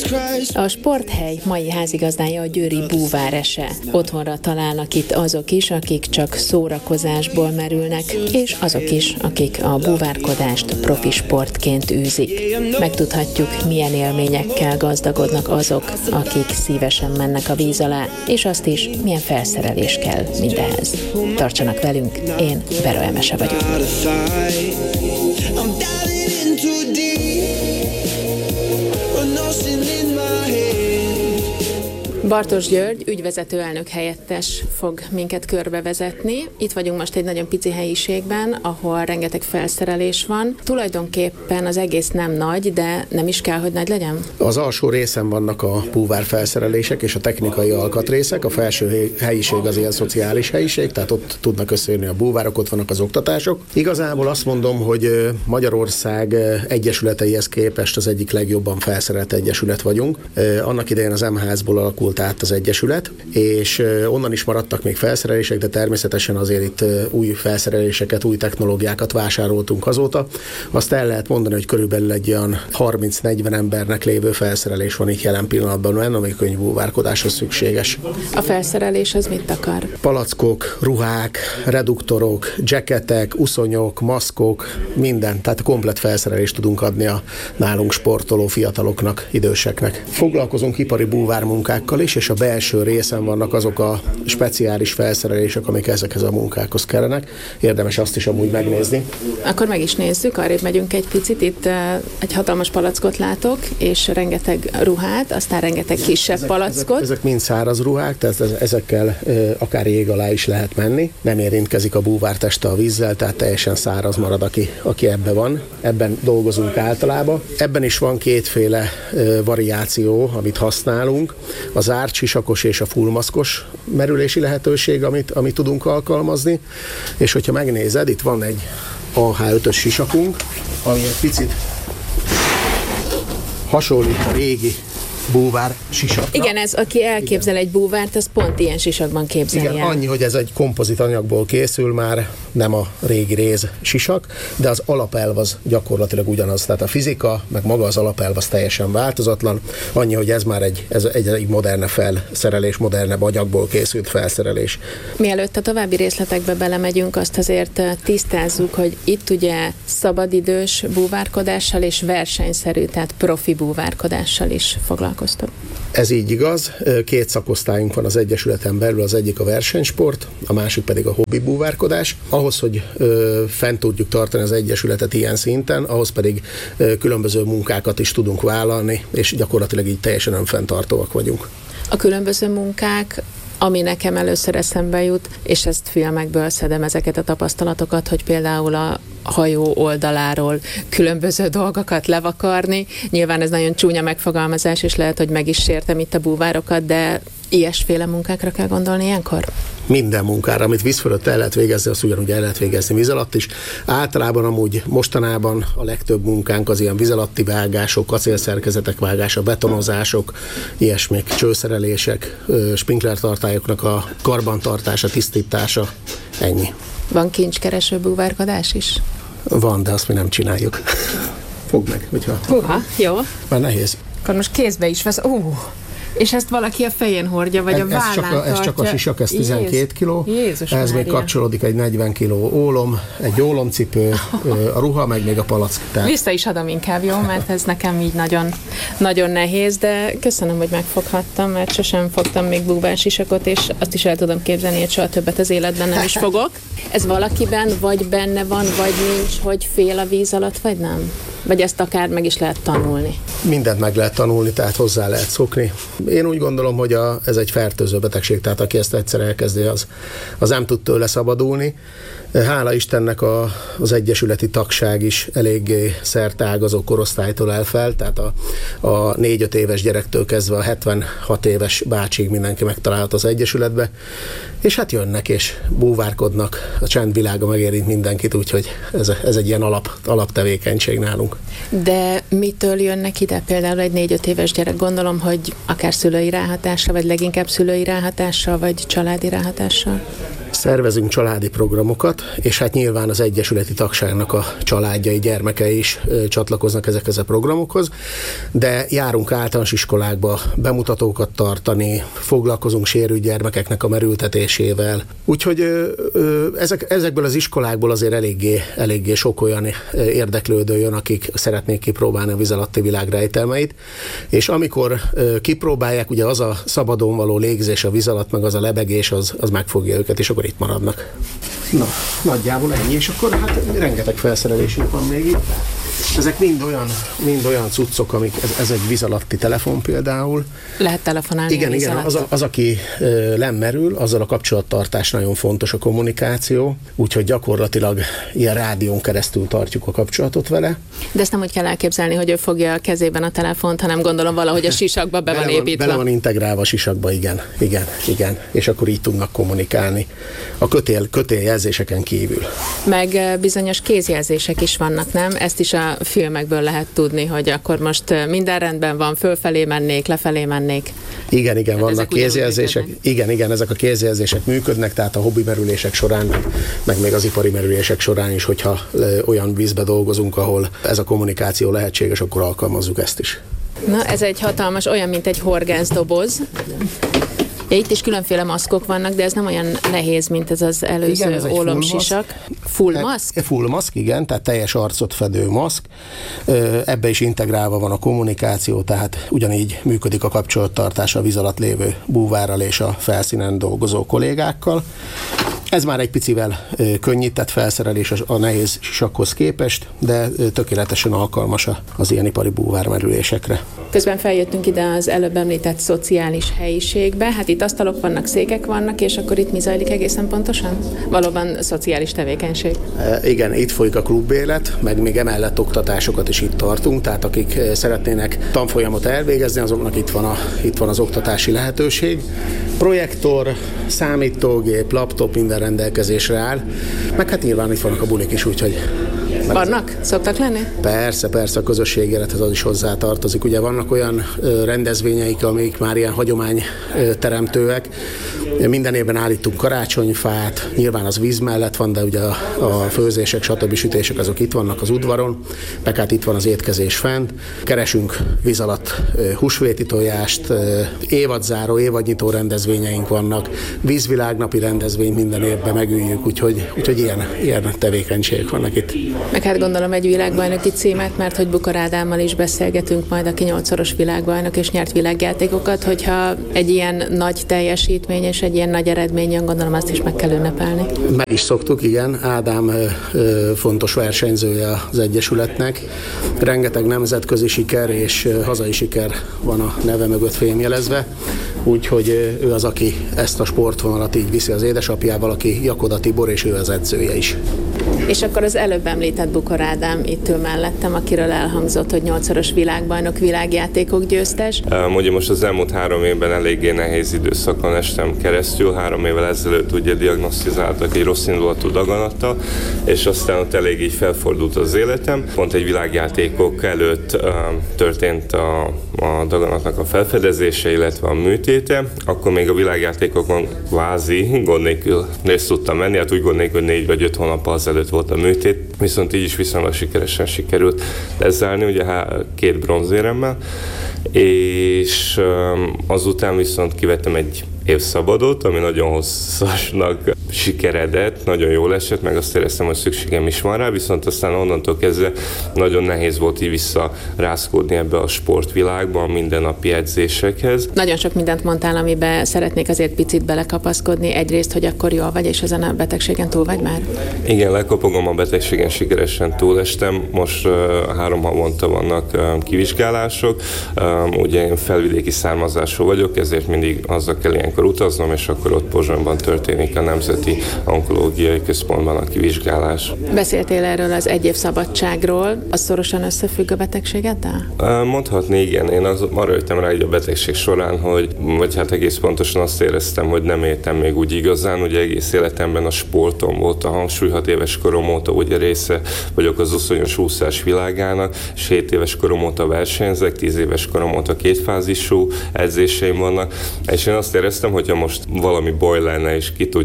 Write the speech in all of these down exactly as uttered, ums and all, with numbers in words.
A sporthely mai házigazdája a győri Búvár Ese. Otthonra találnak itt azok is, akik csak szórakozásból merülnek, és azok is, akik a búvárkodást profi sportként űzik. Megtudhatjuk, milyen élményekkel gazdagodnak azok, akik szívesen mennek a víz alá, és azt is, milyen felszerelés kell mindehez. Tartsanak velünk, én Vera Emese vagyok. Bartos György, ügyvezető elnök helyettes fog minket körbevezetni. Itt vagyunk most egy nagyon pici helyiségben, ahol rengeteg felszerelés van. Tulajdonképpen az egész nem nagy, de nem is kell, hogy nagy legyen? Az alsó részen vannak a búvár felszerelések és a technikai alkatrészek. A felső helyiség az ilyen szociális helyiség, tehát ott tudnak összejönni a búvárok, ott vannak az oktatások. Igazából azt mondom, hogy Magyarország egyesületeihez képest az egyik legjobban felszerelt egyesület vagyunk. Annak idején az em házból alakult át az egyesület, és onnan is maradtak még felszerelések, de természetesen azért itt új felszereléseket, új technológiákat vásároltunk azóta. Azt el lehet mondani, hogy körülbelül egy olyan harminc-negyven embernek lévő felszerelés van itt jelen pillanatban, ami könyvbúvárkodáshoz szükséges. A felszerelés az mit akar? Palackok, ruhák, reduktorok, jacketek, uszonyok, maszkok, minden. Tehát a komplet felszerelést tudunk adni a nálunk sportoló fiataloknak, időseknek. Foglalkozunk ipari búvármunkákkal is, és a belső részen vannak azok a speciális felszerelések, amik ezekhez a munkákhoz kellenek. Érdemes azt is amúgy megnézni. Akkor meg is nézzük, arrébb megyünk egy picit. Itt egy hatalmas palackot látok, és rengeteg ruhát, aztán rengeteg kisebb ezek, palackot. Ezek, ezek mind száraz ruhák, tehát ezekkel akár jég alá is lehet menni. Nem érintkezik a búvár teste a vízzel, tehát teljesen száraz marad, aki, aki ebbe van. Ebben dolgozunk általában. Ebben is van kétféle variáció, amit használunk. Az zárt sisakos és a fullmaszkos merülési lehetőség, amit, amit tudunk alkalmazni. És hogyha megnézed, itt van egy á há ötös sisakunk, ami egy picit hasonlít a régi búvár sisakra. Igen, ez aki elképzel Igen. egy búvárt, az pont ilyen sisakban képzelje. Igen, annyi, hogy ez egy kompozit anyagból készül, már nem a régi réz sisak, de az alapelv az gyakorlatilag ugyanaz. Tehát a fizika, meg maga az alapelv az teljesen változatlan. Annyi, hogy ez már egy, ez egy, egy moderne felszerelés, modernebb anyagból készült felszerelés. Mielőtt a további részletekbe belemegyünk, azt azért tisztázzuk, hogy itt ugye szabadidős búvárkodással és versenyszerű, tehát profi búvárkodással is foglalkozunk. Ez így igaz. Két szakosztályunk van az egyesületen belül, az egyik a versenysport, a másik pedig a hobbi búvárkodás. Ahhoz, hogy ö, fent tudjuk tartani az egyesületet ilyen szinten, ahhoz pedig ö, különböző munkákat is tudunk vállalni, és gyakorlatilag így teljesen önfenntartóak vagyunk. A különböző munkák, ami nekem először eszembe jut, és ezt filmekből szedem ezeket a tapasztalatokat, hogy például a hajó oldaláról különböző dolgokat levakarni. Nyilván ez nagyon csúnya megfogalmazás, és lehet, hogy meg is sértem itt a búvárokat, de ilyesféle munkákra kell gondolni ilyenkor? Minden munkára, amit víz fölött el lehet végezni, azt ugyanúgy el lehet végezni víz alatt is. Általában amúgy mostanában a legtöbb munkánk az ilyen víz alatti vágások, acélszerkezetek vágása, betonozások, ilyesmik, csőszerelések, sprinklertartályoknak a karbantartása, tisztítása, ennyi. Van kincskereső búvárkodás is? Van, de azt mi nem csináljuk. Fogd meg, hogyha... Húha, jó. Már nehéz. Akkor most kézbe is vesz. Ó, és ezt valaki a fején hordja, vagy ez, a vállán ez csak a, ez csak a sisak, ez tizenkét kiló. Jézus ez még kapcsolódik egy negyven kiló ólom, egy ólomcipő, a ruha, meg még a palack. Tehát... Vissza is adom inkább, jó, mert ez nekem így nagyon, nagyon nehéz, de köszönöm, hogy megfoghattam, mert sosem fogtam még búvársisakot, és azt is el tudom képzelni, hogy soha többet az életben nem is fogok. Ez valakiben vagy benne van, vagy nincs, hogy fél a víz alatt, vagy nem? Vagy ezt akár meg is lehet tanulni? Mindent meg lehet tanulni, tehát hozzá lehet szokni. Én úgy gondolom, hogy a, ez egy fertőző betegség, tehát aki ezt egyszer elkezdi, az, az nem tud tőle szabadulni. Hála Istennek a, az egyesületi tagság is eléggé szerteágazó korosztálytól áll fel, tehát a, a négy-öt éves gyerektől kezdve a hetvenhat éves bácsig mindenki megtalálhat az egyesületbe, és hát jönnek és búvárkodnak, a csendvilága megérint mindenkit, úgyhogy ez, ez egy ilyen alap, alaptevékenység nálunk. De mitől jönnek ide például egy négy-öt éves gyerek? Gondolom, hogy akár szülői ráhatással, vagy leginkább szülői ráhatással, vagy családi ráhatással? Szervezünk családi programokat, és hát nyilván az egyesületi tagságnak a családjai, gyermekei is ö, csatlakoznak ezekhez a programokhoz, de járunk általános iskolákba bemutatókat tartani, foglalkozunk sérült gyermekeknek a merültetésével. Úgyhogy ö, ö, ezek, ezekből az iskolákból azért eléggé, eléggé sok olyan érdeklődő jön, akik szeretnék kipróbálni a víz alatti világ rejtelmeit, és amikor ö, kipróbálják, ugye az a szabadon való légzés a víz alatt, meg az a lebegés, az, az megfogja őket, és akkor itt maradnak. Na, nagyjából ennyi, és akkor hát rengeteg felszerelésünk van még itt. Ezek mind olyan, mind olyan cuccok, amik, ez, ez egy víz alatti telefon például. Lehet telefonálni. Igen, igen, az, a, az, aki ö, lemerül, azzal a kapcsolattartás nagyon fontos, a kommunikáció, úgyhogy gyakorlatilag ilyen rádión keresztül tartjuk a kapcsolatot vele. De ezt nem úgy kell elképzelni, hogy ő fogja a kezében a telefont, hanem gondolom valahogy a sisakba be van építve. Bele van integrálva a sisakba, igen, igen, igen, és akkor így tudnak kommunikálni a kötél, kötéljelzéseken kívül. Meg bizonyos kézjelzések is vannak, nem? Ezt is a filmekből lehet tudni, hogy akkor most minden rendben van, fölfelé mennék, lefelé mennék. Igen, igen, tehát vannak kézjelzések. Igen, igen, ezek a kézjelzések működnek, tehát a hobbi merülések során, meg, meg még az ipari merülések során is, hogyha olyan vízbe dolgozunk, ahol ez a kommunikáció lehetséges, akkor alkalmazzuk ezt is. Na, ez egy hatalmas, olyan, mint egy horgászdoboz. Ja, itt is különféle maszkok vannak, de ez nem olyan nehéz, mint ez az előző ólomsisak. Full maszk? Full maszk, igen, tehát teljes arcot fedő maszk. Ebbe is integrálva van a kommunikáció, tehát ugyanígy működik a kapcsolattartás a víz alatt lévő búvárral és a felszínen dolgozó kollégákkal. Ez már egy picivel könnyített felszerelés a nehéz sisakhoz képest, de tökéletesen alkalmas az ilyen ipari búvármerülésekre. Közben feljöttünk ide az előbb említett szociális helyiségbe. Hát itt asztalok vannak, székek vannak, és akkor itt mi zajlik egészen pontosan? Valóban szociális tevékenység. E, igen, itt folyik a klubélet, meg még emellett oktatásokat is itt tartunk, tehát akik szeretnének tanfolyamot elvégezni, azoknak itt van, a, itt van az oktatási lehetőség. Projektor, számítógép, laptop minden rendelkezésre áll, meg hát nyilván itt vannak a bulik is, úgyhogy... Vannak? Szoktak lenni? Persze, persze, a közösségi élethez az is hozzá tartozik. Ugye vannak olyan ö, rendezvényeik, amik már ilyen hagyományteremtőek. Minden évben állítunk karácsonyfát, nyilván az víz mellett van, de ugye a, a főzések, stb. Sütések azok itt vannak az udvaron, meg hát itt van az étkezés fent. Keresünk víz alatt ö, húsvéti tojást, ö, évadzáró, évadnyitó rendezvényeink vannak, vízvilágnapi rendezvény minden évben megüljük, úgyhogy, úgyhogy ilyen, ilyen tevékenységek vannak itt. Meg hát gondolom egy világbajnoki címet, mert hogy Bukor Ádámmal is beszélgetünk majd, aki nyolcszoros világbajnok és nyert világjátékokat, hogyha egy ilyen nagy teljesítmény és egy ilyen nagy eredmény jön, gondolom azt is meg kell ünnepelni. Meg is szoktuk, igen. Ádám ö, ö, fontos versenyzője az Egyesületnek. Rengeteg nemzetközi siker és ö, hazai siker van a neve mögött fémjelezve, úgyhogy ö, ő az, aki ezt a sportvonalat így viszi az édesapjával, aki Jakoda Tibor, és ő az edzője is. És akkor az előbb említett Bukor Ádám itt ül mellettem, akiről elhangzott, hogy nyolcszoros világbajnok, világjátékok győztes. Ugye most az elmúlt három évben eléggé nehéz időszakon estem keresztül. Három évvel ezelőtt ugye diagnosztizáltak egy rossz indulatú daganattal, és aztán ott elég így felfordult az életem. Pont egy világjátékok előtt uh, történt a, a daganatnak a felfedezése, illetve a műtéte. Akkor még a világjátékokon kvázi gond nélkül részt tudtam menni, hát úgy gond nélkül, hogy négy vagy öt hónap azelőtt volt a műtét, viszont így is viszonylag sikeresen sikerült lezárni, ugye két bronzéremmel, és azután viszont kivettem egy évszabadot, ami nagyon hosszasnak sikeredett, nagyon jól esett, meg azt éreztem, hogy szükségem is van rá, viszont aztán onnantól kezdve nagyon nehéz volt így visszarázkódni ebbe a sportvilágba, a mindennapi edzésekhez. Nagyon sok mindent mondtál, amiben szeretnék azért picit belekapaszkodni. Egyrészt, hogy akkor jól vagy, és ezen a betegségen túl vagy már? Igen, lekapogom, a betegségen sikeresen túlestem. Most uh, három havonta vannak uh, kivizsgálások. Um, ugye én felvidéki származású vagyok, ezért mindig azzal kell ilyenkor utaznom, és akkor ott Pozsonyban történik a Nemzeti Onkológiai Központban a kivizsgálás. Beszéltél erről az egy év szabadságról, az szorosan összefügg a betegségeddel? Mondhatni, igen. Én az, arra jöttem rá így a betegség során, hogy, vagy hát egész pontosan azt éreztem, hogy nem éltem még úgy igazán, ugye egész életemben a sportom volt a hangsúly, hat éves korom óta ugye része vagyok az uszonyos úszás világának, és hét éves korom óta versenyzek, tíz éves korom óta kétfázisú edzéseim vannak, és én azt éreztem, hogyha most valami baj lenne, és ki tudja, mi lesz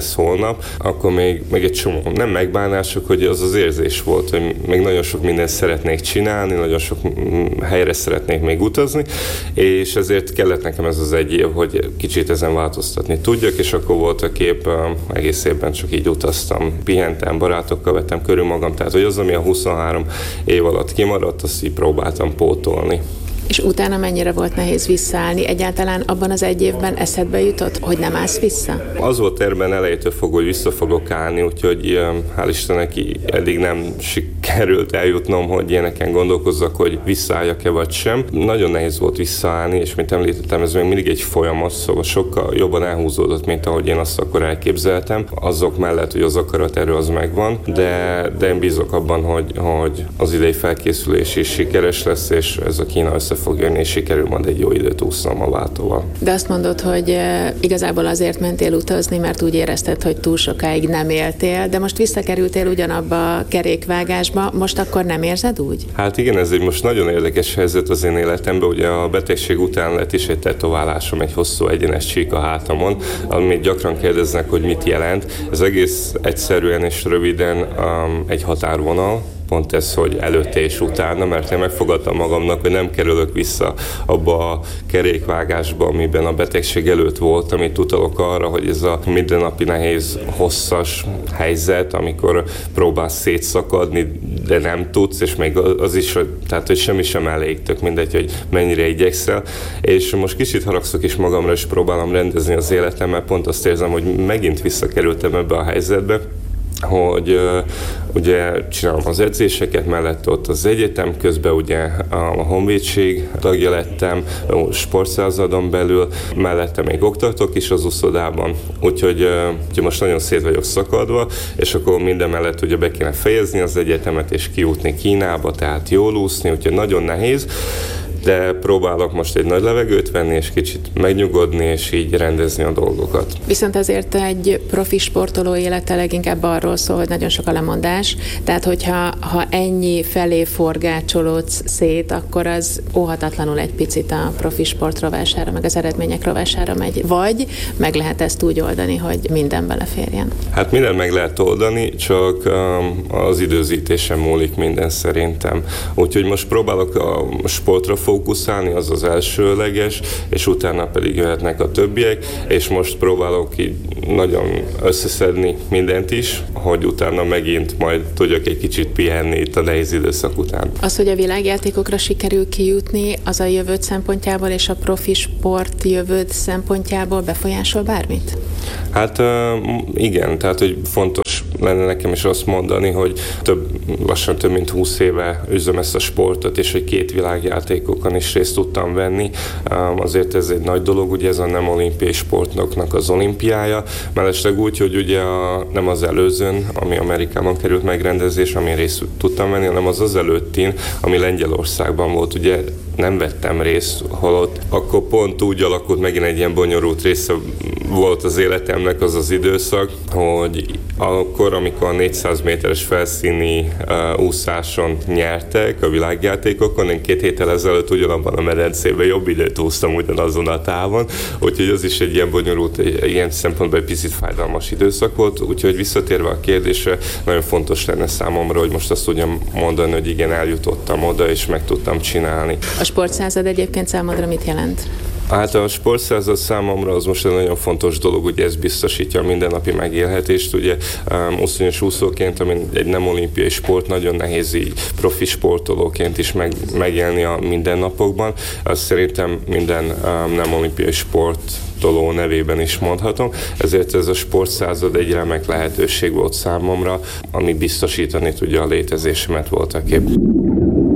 lesz holnap, akkor még, még egy csomó, nem megbánások, hogy az az érzés volt, hogy még nagyon sok mindent szeretnék csinálni, nagyon sok helyre szeretnék még utazni, és ezért kellett nekem ez az egy év, hogy kicsit ezen változtatni tudjak, és akkor volt a kép, egész évben csak így utaztam, pihentem, barátokkal vettem körül magam, tehát hogy az, ami a huszonhárom év alatt kimaradt, azt így próbáltam pótolni. És utána mennyire volt nehéz visszaállni? Egyáltalán abban az egy évben eszedbe jutott, hogy nem állsz vissza? Az volt terben elejétől fogva, hogy vissza fogok állni, úgyhogy hál' Istennek eddig nem sikerült eljutnom, hogy ilyeneken gondolkozzak, hogy visszaálljak-e vagy sem. Nagyon nehéz volt visszaállni, és mint említettem, ez még mindig egy folyamat, szóval sokkal jobban elhúzódott, mint ahogy én azt akkor elképzeltem. Azok mellett, hogy az akaraterő az megvan, de, de én bízok abban, hogy, hogy az idei felkészülés is sikeres lesz, és ez a Kína össze fog jönni, és sikerül majd egy jó időt úsznom a váltóval. De azt mondod, hogy igazából azért mentél utazni, mert úgy érezted, hogy túl sokáig nem éltél, de most visszakerültél ugyanabba a kerékvágásba, most akkor nem érzed úgy? Hát igen, ez egy most nagyon érdekes helyzet az én életemben, ugye a betegség után lett is egy tetoválásom, egy hosszú egyenes csík a hátamon, amit gyakran kérdeznek, hogy mit jelent. Ez egész egyszerűen és röviden um, egy határvonal, pont ez, hogy előtte és utána, mert én megfogadtam magamnak, hogy nem kerülök vissza abba a kerékvágásba, amiben a betegség előtt volt, amit utalok arra, hogy ez a mindennapi nehéz, hosszas helyzet, amikor próbálsz szétszakadni, de nem tudsz, és még az is, hogy, tehát, hogy semmi sem elég, tök mindegy, hogy mennyire igyekszel. És most kicsit haragszok is magamra, és próbálom rendezni az életemmel, pont azt érzem, hogy megint visszakerültem ebbe a helyzetbe, hogy uh, ugye csinálom az edzéseket, mellett ott az egyetem, közben ugye a honvédség tagja lettem, a sportszázadon belül, mellette még oktatok is az úszodában, úgyhogy uh, ugye most nagyon szét vagyok szakadva, és akkor minden mellett ugye be kéne fejezni az egyetemet, és kijutni Kínába, tehát jól úszni, úgyhogy nagyon nehéz, de próbálok most egy nagy levegőt venni, és kicsit megnyugodni, és így rendezni a dolgokat. Viszont azért egy profi sportoló élete leginkább arról szól, hogy nagyon sok a lemondás, tehát hogyha ha ennyi felé forgácsolódsz szét, akkor az óhatatlanul egy picit a profi sport rovására, meg az eredmények rovására megy. Vagy meg lehet ezt úgy oldani, hogy minden beleférjen. Hát minden meg lehet oldani, csak um, az időzítésen múlik minden szerintem. Úgyhogy most próbálok a sportra fókuszálni, az az elsőleges, és utána pedig jöhetnek a többiek, és most próbálok így nagyon összeszedni mindent is, hogy utána megint majd tudjak egy kicsit pihenni itt a nehéz időszak után. Az, hogy a világjátékokra sikerül kijutni, az a jövőd szempontjából és a profi sport jövőd szempontjából befolyásol bármit? Hát igen, tehát hogy fontos lenne nekem is azt mondani, hogy több, lassan több mint húsz éve üzöm ezt a sportot, és hogy két világjátékokon is részt tudtam venni. Azért ez egy nagy dolog, ugye ez a nem olimpiai sportoknak az olimpiája, mellesleg úgy, hogy ugye a, nem az előzőn, ami Amerikában került megrendezés, amin részt tudtam venni, hanem az az előttin, ami Lengyelországban volt, ugye nem vettem részt, holott akkor pont úgy alakult, megint egy ilyen bonyolult része volt az életemnek az az időszak, hogy akkor, amikor a négyszáz méteres felszíni uh, úszáson nyertek a világjátékokon, én két héttel ezelőtt ugyanabban a medencében jobb időt úsztam ugyanazon a távon, úgyhogy az is egy ilyen bonyolult, egy, ilyen szempontból egy picit fájdalmas időszak volt, úgyhogy visszatérve a kérdésre, nagyon fontos lenne számomra, hogy most azt tudjam mondani, hogy igen, eljutottam oda, és meg tudtam csinálni. A sportszázad egyébként számodra mit jelent? Hát a sportszázad számomra az most egy nagyon fontos dolog, ugye ez biztosítja a mindennapi megélhetést, ugye úszonyos úszóként, ami egy nem olimpiai sport, nagyon nehéz így profi sportolóként is meg, megélni a mindennapokban. Azt szerintem minden um, nem olimpiai sportoló nevében is mondhatom, ezért ez a sportszázad egy remek lehetőség volt számomra, ami biztosítani tudja a létezésemet voltaképp.